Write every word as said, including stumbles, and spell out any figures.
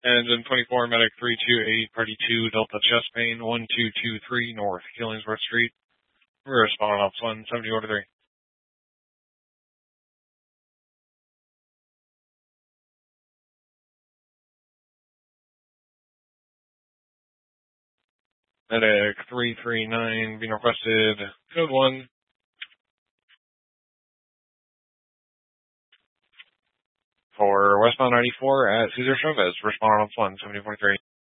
Engine twenty-four, Medic three two eight, Party two, Delta Chest Pain, one two two three, North Killingsworth Street. We're responding off one seventy order three. Medic three three nine, being requested, code one. For westbound ninety-four at Cesar Chavez, responding off one seventy forty-three.